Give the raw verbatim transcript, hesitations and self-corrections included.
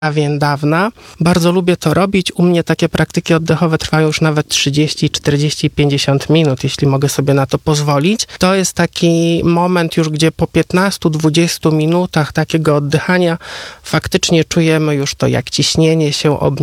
dawien dawna. Bardzo lubię to robić. U mnie takie praktyki oddechowe trwają już nawet trzydzieści, czterdzieści, pięćdziesiąt minut, jeśli mogę sobie na to pozwolić. To jest taki moment już, gdzie po piętnastu, dwudziestu minutach takiego oddychania faktycznie czujemy już to, jak ciśnienie się obniża,